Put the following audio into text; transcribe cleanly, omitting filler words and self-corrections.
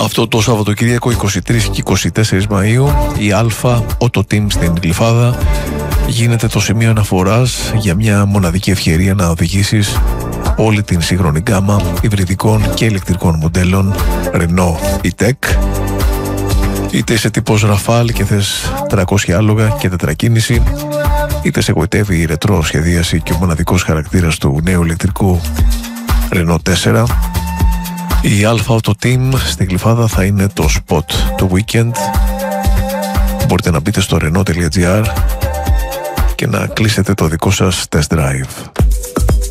Αυτό το Σαββατοκύριακο 23 και 24 Μαΐου η Alfa Auto Team στην Γλυφάδα γίνεται το σημείο αναφοράς για μια μοναδική ευκαιρία να οδηγήσεις όλη την σύγχρονη γκάμα υβριδικών και ηλεκτρικών μοντέλων Renault E-Tech. Είτε σε τύπος Rafale και θες 300 άλογα και τετρακίνηση, είτε σε εγωιτεύει η ρετρό σχεδίαση και ο μοναδικός χαρακτήρας του νέου ηλεκτρικού Renault 4, η Alfa Auto Team στη Γλυφάδα θα είναι το spot το weekend. Μπορείτε να μπείτε στο renault.gr και να κλείσετε το δικό σας test drive.